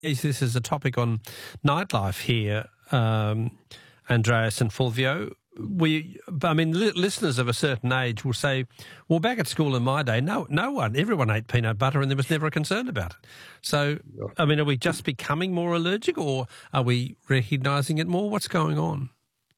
This is a topic on nightlife here, Andreas and Fulvio. Listeners of a certain age will say, well, back at school in my day, everyone ate peanut butter and there was never a concern about it. So, are we just becoming more allergic, or are we recognising it more? What's going on?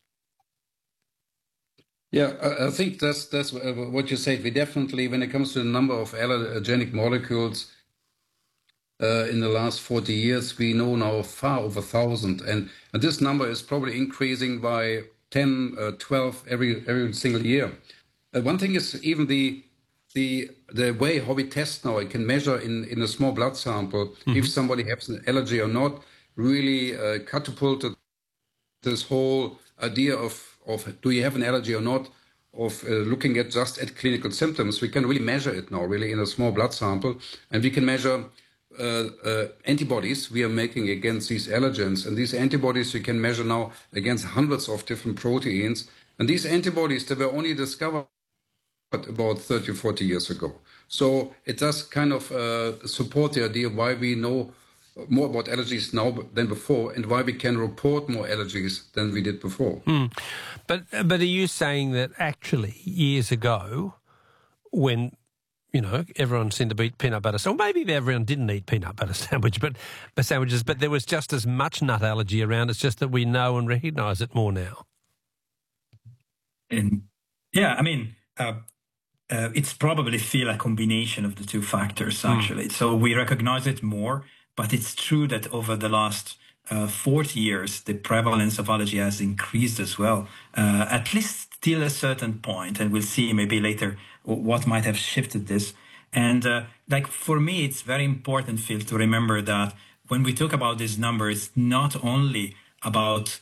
Yeah, I think that's what you said. We definitely, when it comes to the number of allergenic molecules, in the last 40 years, we know now far over 1,000. And this number is probably increasing by 10, 12 every single year. One thing is even the way how we test now. I can measure in a small blood sample if somebody has an allergy or not, really catapulted this whole idea of do you have an allergy or not, of looking at just at clinical symptoms. We can really measure it now, really, in a small blood sample. And we can measure antibodies we are making against these allergens. And these antibodies we can measure now against hundreds of different proteins. And these antibodies, they were only discovered about 30 or 40 years ago. So it does kind of support the idea why we know more about allergies now than before, and why we can report more allergies than we did before. But are you saying that actually years ago, when everyone seemed to eat peanut butter. So maybe everyone didn't eat peanut butter sandwiches, but there was just as much nut allergy around. It's just that we know and recognise it more now. It's probably still a combination of the two factors, actually. So we recognize it more, but it's true that over the last 40 years, the prevalence of allergy has increased as well, at least till a certain point, and we'll see maybe later what might have shifted this. And for me, it's very important, Phil, to remember that when we talk about this number, it's not only about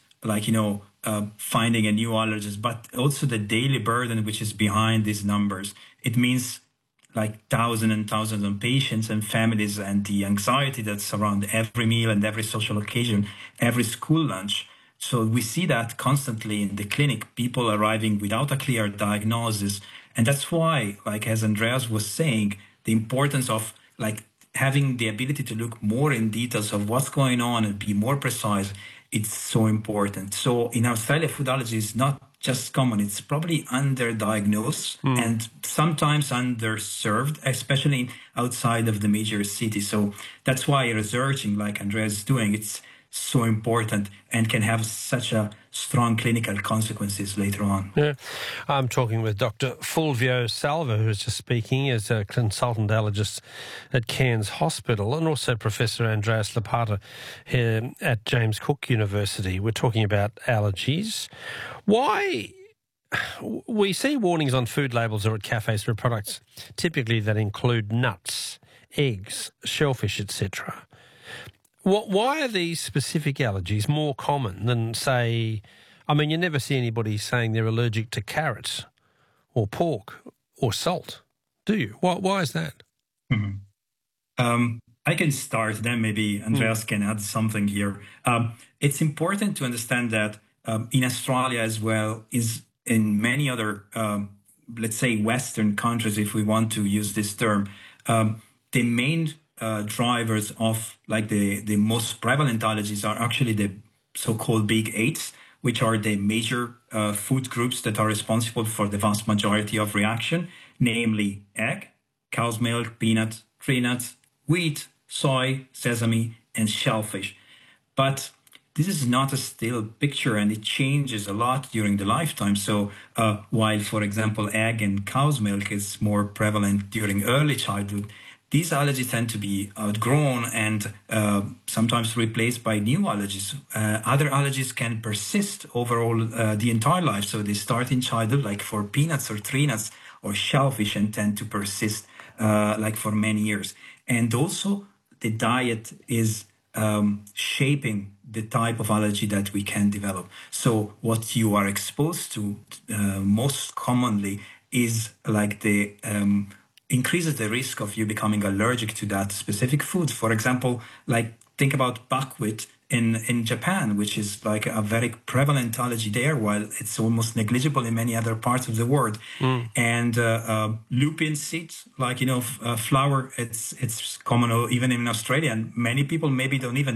finding a new allergist, but also the daily burden which is behind these numbers. It means thousands and thousands of patients and families, and the anxiety that surrounds every meal and every social occasion, every school lunch. So we see that constantly in the clinic, people arriving without a clear diagnosis. And that's why, as Andreas was saying, the importance of having the ability to look more in details of what's going on and be more precise, it's so important. So in Australia, food allergy is not just common, it's probably underdiagnosed and sometimes underserved, especially outside of the major cities. So that's why researching like Andreas is doing, it's so important and can have such a strong clinical consequences later on. Yeah. I'm talking with Dr. Fulvio Salvo, who is just speaking as a consultant allergist at Cairns Hospital, and also Professor Andreas Lopata here at James Cook University. We're talking about allergies. Why we see warnings on food labels or at cafes for products typically that include nuts, eggs, shellfish, etc. Why are these specific allergies more common than, say, you never see anybody saying they're allergic to carrots or pork or salt, do you? Why is that? Mm-hmm. I can start, then maybe Andreas can add something here. It's important to understand that in Australia as well, is in many other, let's say, Western countries, if we want to use this term, the main drivers of the most prevalent allergies are actually the so-called big eights, which are the major food groups that are responsible for the vast majority of reaction, namely egg, cow's milk, peanut, tree nuts, wheat, soy, sesame, and shellfish. But this is not a still picture, and it changes a lot during the lifetime. So while, for example, egg and cow's milk is more prevalent during early childhood, these allergies tend to be outgrown and sometimes replaced by new allergies. Other allergies can persist overall the entire life. So they start in childhood, like for peanuts or tree nuts or shellfish, and tend to persist for many years. And also the diet is shaping the type of allergy that we can develop. So what you are exposed to most commonly is increases the risk of you becoming allergic to that specific food. For example, think about buckwheat in Japan, which is a very prevalent allergy there, while it's almost negligible in many other parts of the world. And lupin seeds, flour, it's common even in Australia, and many people maybe don't even